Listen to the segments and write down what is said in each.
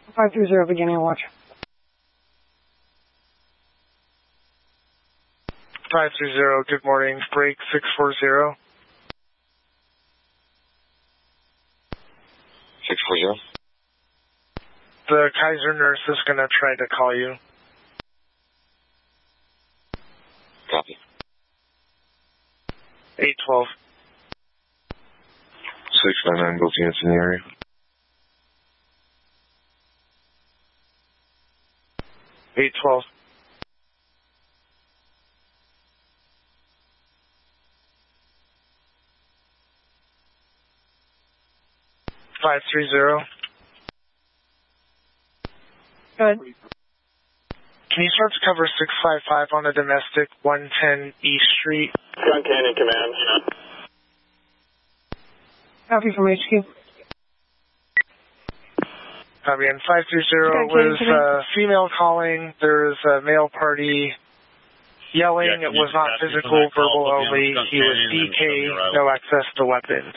530 beginning watch. 530, good morning. Break 640. 640. The Kaiser nurse is going to try to call you. Copy. 812. 699, both units in the area. 812. 530. Good. Can you start to cover 655 on a domestic 110 East Street? Gun Canyon Command. Copy from HQ. Copy. And 530 was female calling. There's a male party yelling. Yeah, it was not physical, verbal only. He was DK, no access to weapons.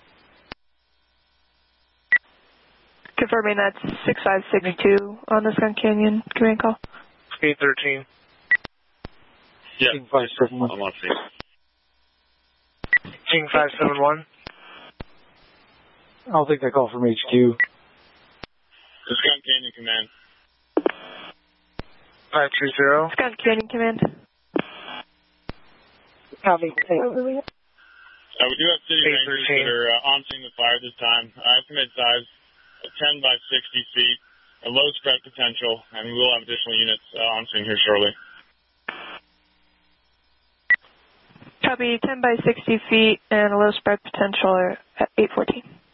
Confirming that's 6562 on the Skunk Canyon command call. 813. Yeah, King 571. I'm on scene. King 571. I'll take that call from HQ. The Skunk Canyon Command. 530. Skunk Canyon command. Copy. We do have city rangers that are on scene with fire this time. Estimate size 10 by 60 feet, a low spread potential, and we will have additional units on scene here shortly. Copy 10 by 60 feet and a low spread potential at 814.